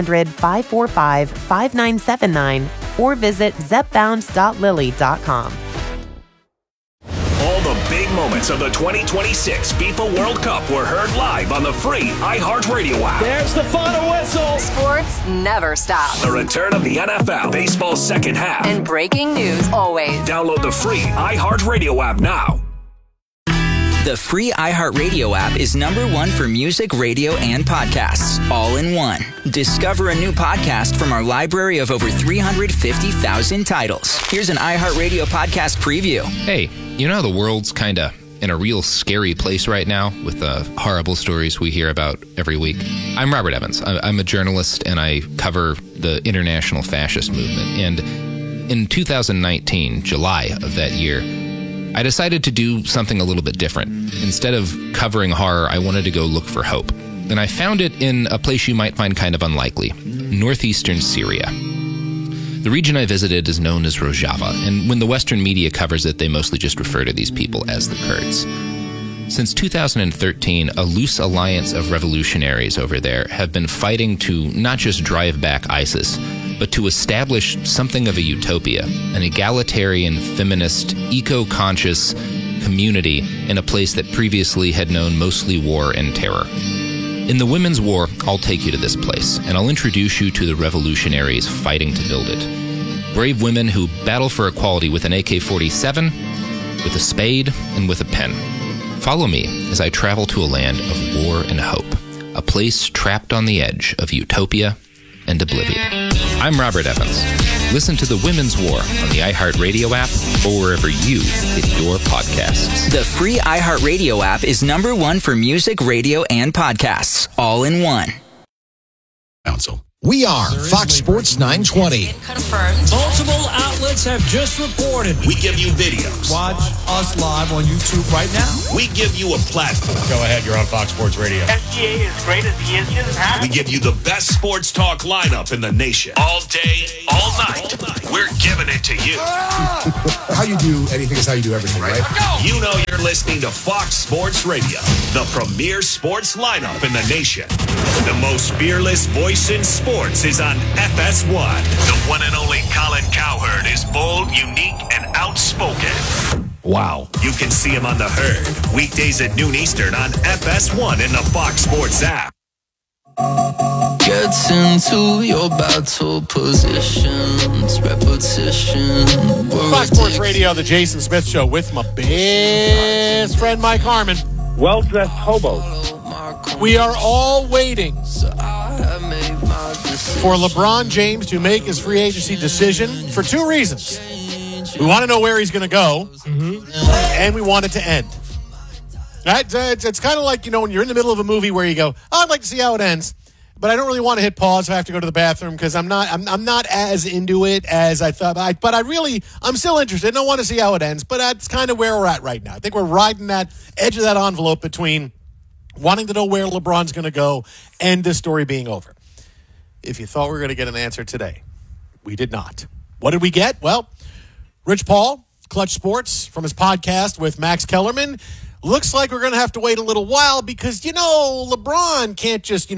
1-800-545-5979 or visit zepbound.lily.com. All the big moments of the 2026 FIFA World Cup were heard live on the free iHeartRadio app. There's the final whistle. Sports never stops. The return of the NFL, baseball's second half. And breaking news always. Download the free iHeartRadio app now. The free iHeartRadio app is #1 for music, radio, and podcasts, all in one. Discover a new podcast from our library of over 350,000 titles. Here's an iHeartRadio podcast preview. Hey, you know how the world's kind of in a real scary place right now with the horrible stories we hear about every week? I'm Robert Evans. I'm a journalist, and I cover the international fascist movement. And in 2019, July of that year, I decided to do something a little bit different. Instead of covering horror, I wanted to go look for hope. and I found it in a place you might find kind of unlikely, northeastern Syria. The region I visited is known as Rojava, and when the Western media covers it, they mostly just refer to these people as the Kurds. Since 2013, a loose alliance of revolutionaries over there have been fighting to not just drive back ISIS, but to establish something of a utopia, an egalitarian, feminist, eco-conscious community in a place that previously had known mostly war and terror. In the Women's War, I'll take you to this place, and I'll introduce you to the revolutionaries fighting to build it. Brave women who battle for equality with an AK-47, with a spade, and with a pen. Follow me as I travel to a land of war and hope, a place trapped on the edge of utopia and oblivion. I'm Robert Evans. Listen to The Women's War on the iHeartRadio app or wherever you get your podcasts. The free iHeartRadio app is #1 for music, radio, and podcasts, all in one. Council. We are Fox Sports 920. Confirmed. Multiple outlets have just reported. We give you videos. Watch us live on YouTube right now. We give you a platform. Go ahead, you're on Fox Sports Radio. SGA is great as he is just We give you the best sports talk lineup in the nation. All day, all night. We're giving it to you. How you do anything is how you do everything, right? You know you're listening to Fox Sports Radio, the premier sports lineup in the nation. The most fearless voice in sports is on FS1. The one and only Colin Cowherd is bold, unique, and outspoken. Wow. You can see him on The Herd, weekdays at noon Eastern on FS1 and the Fox Sports app. Gets into your battle positions, repetition. Fox Sports Radio, the Jason Smith Show with my best friend Mike Harmon. well-dressed hobos. We are all waiting for LeBron James to make his free agency decision for two reasons. We want to know where he's going to go, and we want it to end. It's kind of like, you know, when you're in the middle of a movie where you go, oh, I'd like to see how it ends, but I don't really want to hit pause if I have to go to the bathroom because I'm not as into it as I thought. But I'm still interested, and I want to see how it ends. But that's kind of where we're at right now. I think we're riding that edge of that envelope between wanting to know where LeBron's going to go and this story being over. If you thought we were going to get an answer today, we did not. What did we get? Well, Rich Paul, Clutch Sports, from his podcast with Max Kellerman, looks like we're going to have to wait a little while because, you know, LeBron can't just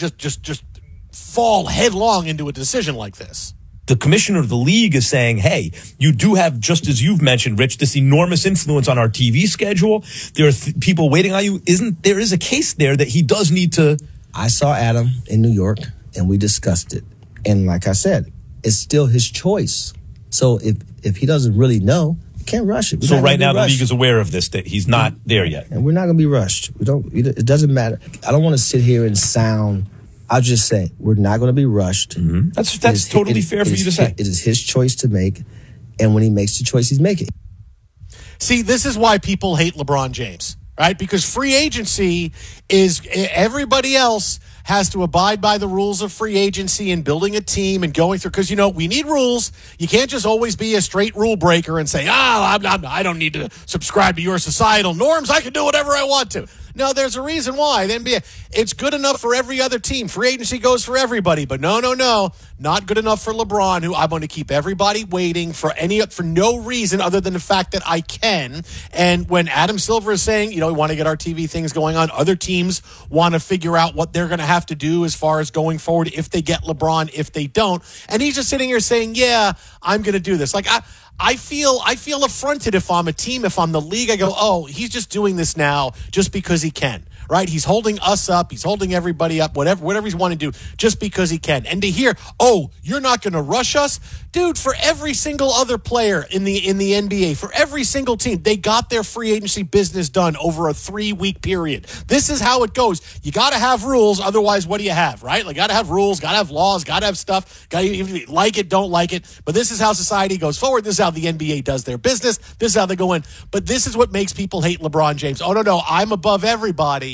fall headlong into a decision like this. The commissioner of the league is saying, hey, you do have, just as you've mentioned, Rich, this enormous influence on our TV schedule. There are people waiting on you. There is a case there that he does need to. I saw Adam in New York, and we discussed it. And like I said, it's still his choice. So if he doesn't really know, you can't rush it. So right now the league is aware of this, that he's not there yet. And we're not going to be rushed. It doesn't matter. I don't want to sit here and sound... I'll just say, we're not going to be rushed. Mm-hmm. That's totally fair for you to say. It is his choice to make, and when he makes the choice, he's making. See, this is why people hate LeBron James, right? Because free agency is everybody else has to abide by the rules of free agency and building a team and going through. Because, you know, we need rules. You can't just always be a straight rule breaker and say, I don't need to subscribe to your societal norms. I can do whatever I want to. No, there's a reason why. The NBA, it's good enough for every other team. Free agency goes for everybody. But no. Not good enough for LeBron, who I'm going to keep everybody waiting for no reason other than the fact that I can. And when Adam Silver is saying, you know, we want to get our TV things going on, other teams want to figure out what they're going to have to do as far as going forward if they get LeBron, if they don't. And he's just sitting here saying, yeah, I'm going to do this. Like, I feel affronted if I'm a team, if I'm the league. I go, oh, he's just doing this now just because he can, right? He's holding us up. He's holding everybody up, whatever he's wanting to do just because he can. And to hear, oh, you're not going to rush us? Dude, for every single other player in the NBA, for every single team, they got their free agency business done over a 3-week period. This is how it goes. You got to have rules. Otherwise, what do you have, right? Like, got to have rules, got to have laws, got to have stuff. Got to like it, don't like it. But this is how society goes forward. This is how the NBA does their business. This is how they go in. But this is what makes people hate LeBron James. Oh, no, I'm above everybody.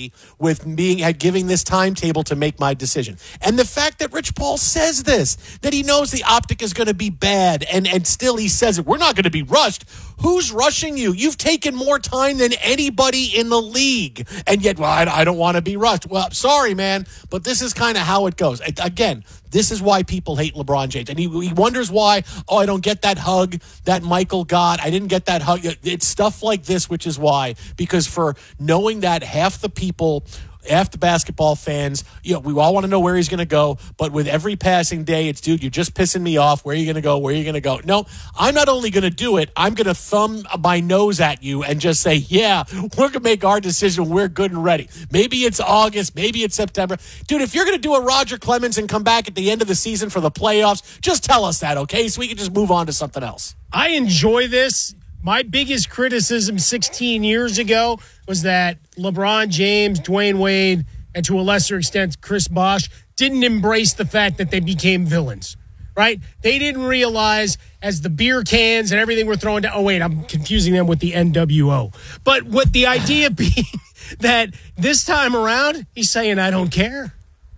happy with giving this timetable to make my decision. And the fact that Rich Paul says this, that he knows the optic is going to be bad, and still he says it, we're not going to be rushed. Who's rushing you? You've taken more time than anybody in the league. And yet, well, I don't want to be rushed. Well, sorry, man, but this is kind of how it goes. Again, this is why people hate LeBron James. And he wonders why, I don't get that hug that Michael got. I didn't get that hug. It's stuff like this, which is why. Because for knowing that half the people, half the basketball fans, we all want to know where he's going to go. But with every passing day, it's, dude, you're just pissing me off. Where are you going to go? Where are you going to go? No, I'm not only going to do it, I'm going to thumb my nose at you and just say, yeah, we're going to make our decision. We're good and ready. Maybe it's August. Maybe it's September. Dude, if you're going to do a Roger Clemens and come back at the end of the season for the playoffs, just tell us that, okay? So we can just move on to something else. I enjoy this. My biggest criticism 16 years ago was that LeBron James, Dwayne Wade, and to a lesser extent Chris Bosh didn't embrace the fact that they became villains, right? They didn't realize as the beer cans and everything were thrown down. Oh, wait, I'm confusing them with the NWO. But what the idea being that this time around, he's saying, I don't care.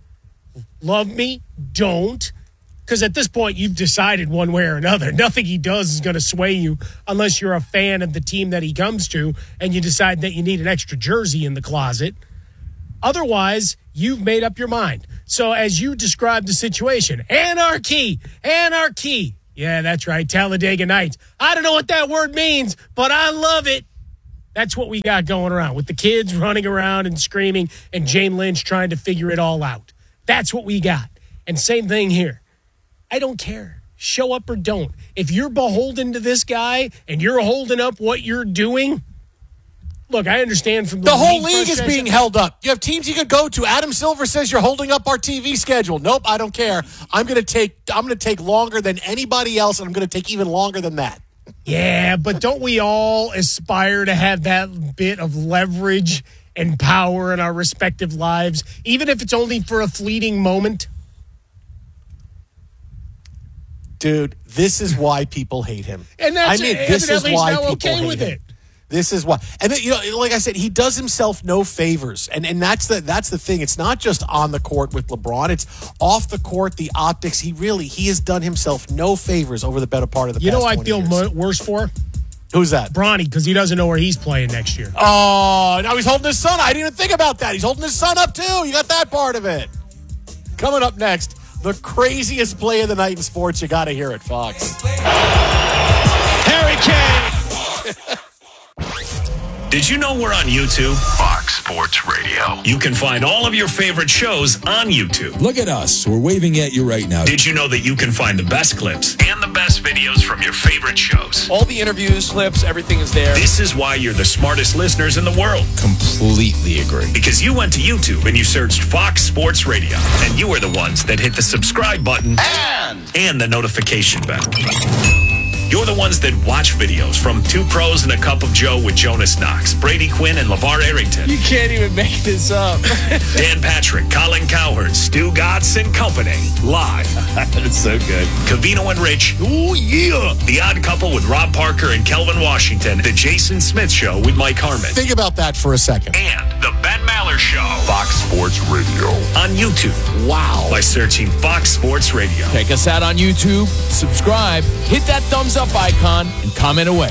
Love me, don't. Because at this point, you've decided one way or another. Nothing he does is going to sway you unless you're a fan of the team that he comes to and you decide that you need an extra jersey in the closet. Otherwise, you've made up your mind. So as you describe the situation, anarchy. Yeah, that's right, Talladega Nights. I don't know what that word means, but I love it. That's what we got going around with the kids running around and screaming and Jane Lynch trying to figure it all out. That's what we got. And same thing here. I don't care. Show up or don't. If you're beholden to this guy and you're holding up what you're doing, look, I understand from the whole league is being held up. You have teams you could go to. Adam Silver says you're holding up our TV schedule. Nope, I don't care. I'm going to take longer than anybody else, and I'm going to take even longer than that. Yeah, but don't we all aspire to have that bit of leverage and power in our respective lives, even if it's only for a fleeting moment? Dude, this is why people hate him. And that's this is why people okay hate with him. It. This is why. And like I said, he does himself no favors. And that's the thing. It's not just on the court with LeBron. It's off the court, the optics. He has done himself no favors over the better part of the past 20 years. You know who I feel worse for? Who's that? Bronny, because he doesn't know where he's playing next year. Oh, now he's holding his son. I didn't even think about that. He's holding his son up, too. You got that part of it. Coming up next, the craziest play of the night in sports. You got to hear it, Fox. Harry Kane. Did you know we're on YouTube? Fox Sports Radio. You can find all of your favorite shows on YouTube. Look at us. We're waving at you right now. Did you know that you can find the best clips and the best videos from your favorite shows? All the interviews, clips, everything is there. This is why you're the smartest listeners in the world. Completely agree. Because you went to YouTube and you searched Fox Sports Radio. And you are the ones that hit the subscribe button and the notification bell. You're the ones that watch videos from Two Pros and a Cup of Joe with Jonas Knox, Brady Quinn, and LeVar Arrington. You can't even make this up. Dan Patrick, Colin Cowherd, Stu Gatz and Company. Live. That's so good. Covino and Rich. Ooh, yeah. The Odd Couple with Rob Parker and Kelvin Washington. The Jason Smith Show with Mike Harmon. Think about that for a second. And the Ben Maller Show. Fox Sports Radio. On YouTube. Wow. By searching Fox Sports Radio. Check us out on YouTube. Subscribe. Hit that thumbs up icon and comment away.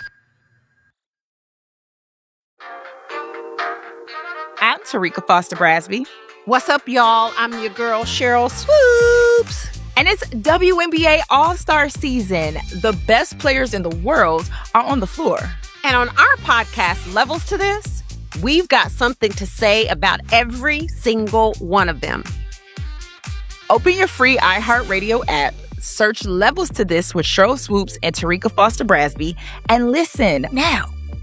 I'm Tarika Foster Brasby. What's up, y'all? I'm your girl, Cheryl Swoops. And it's WNBA All-Star season. The best players in the world are on the floor. And on our podcast, Levels to This, we've got something to say about every single one of them. Open your free iHeartRadio app, search Levels to This with Cheryl Swoops and Tarika Foster Brasby, and listen now.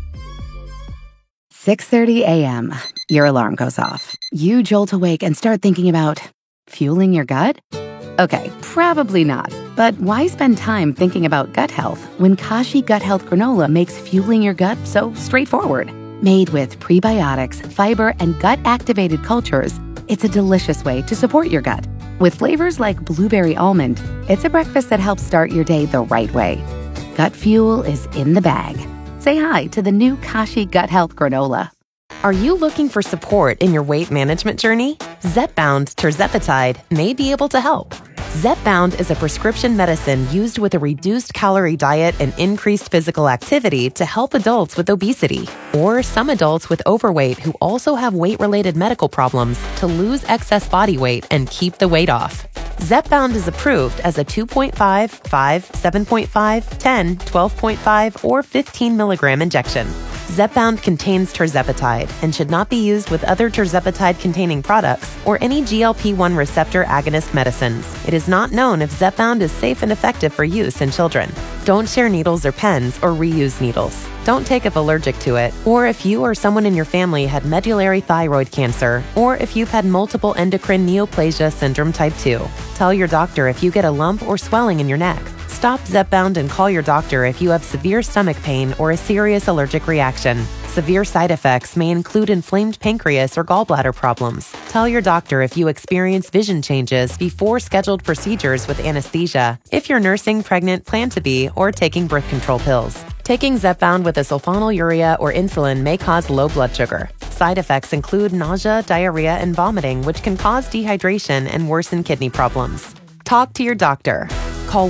6:30 a.m. Your alarm goes off. You jolt awake and start thinking about fueling your gut? Okay, probably not. But why spend time thinking about gut health when Kashi Gut Health Granola makes fueling your gut so straightforward? Made with prebiotics, fiber, and gut-activated cultures, it's a delicious way to support your gut. With flavors like blueberry almond, it's a breakfast that helps start your day the right way. Gut fuel is in the bag. Say hi to the new Kashi Gut Health Granola. Are you looking for support in your weight management journey? Zepbound tirzepatide may be able to help. Zepbound is a prescription medicine used with a reduced calorie diet and increased physical activity to help adults with obesity or some adults with overweight who also have weight-related medical problems to lose excess body weight and keep the weight off. Zepbound is approved as a 2.5, 5, 7.5, 10, 12.5, or 15 milligram injection. Zepbound contains tirzepatide and should not be used with other tirzepatide-containing products or any GLP-1 receptor agonist medicines. It is not known if Zepbound is safe and effective for use in children. Don't share needles or pens or reuse needles. Don't take if allergic to it, or if you or someone in your family had medullary thyroid cancer, or if you've had multiple endocrine neoplasia syndrome type 2. Tell your doctor if you get a lump or swelling in your neck. Stop Zepbound and call your doctor if you have severe stomach pain or a serious allergic reaction. Severe side effects may include inflamed pancreas or gallbladder problems. Tell your doctor if you experience vision changes before scheduled procedures with anesthesia, if you're nursing, pregnant, plan to be, or taking birth control pills. Taking Zepbound with a sulfonylurea or insulin may cause low blood sugar. Side effects include nausea, diarrhea, and vomiting, which can cause dehydration and worsen kidney problems. Talk to your doctor. Call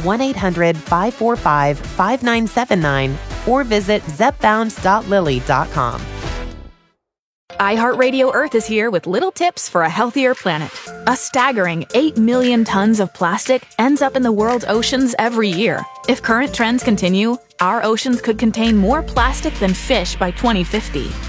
1-800-545-5979 or visit zepbound.lily.com. iHeartRadio Earth is here with little tips for a healthier planet. A staggering 8 million tons of plastic ends up in the world's oceans every year. If current trends continue, our oceans could contain more plastic than fish by 2050.